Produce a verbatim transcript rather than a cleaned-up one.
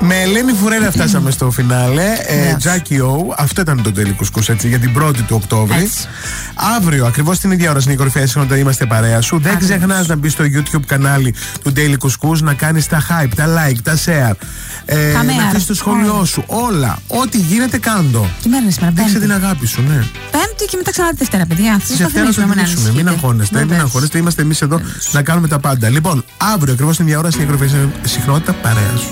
Με Ελένη Φουρέρα φτάσαμε στο φινάλε. Τζάκι Ο, αυτό ήταν το τέλειο κουσκούς, έτσι, για την πρώτη του Οκτώβρη. Έτσι. Αύριο, ακριβώς την ίδια ώρα, στην κορυφαία σύνοδο, είμαστε παρέα σου. Δεν ξεχνάς να μπει στο YouTube κανάλι του Daily Couscous, να κάνεις τα hype, τα like, τα share. Ε, να αφήσεις το σχόλιο σου. Όλα. Ό,τι γίνεται, κάντο. Τι μέρα είναι σήμερα, Δείξε την αγάπη σου, ναι. Πέμπτη και μετά ξανά τη Δευτέρα, παιδιά. Τη Δευτέρα θα μιλήσουμε. Μην αγχώνεστε. Μην αγχώνεστε. Είμαστε εμείς εδώ να κάνουμε τα πάντα. Λοιπόν, αύριο ακριβώς την ίδια ώρα, στην κορυφαία συχνότητα, παρέα σου.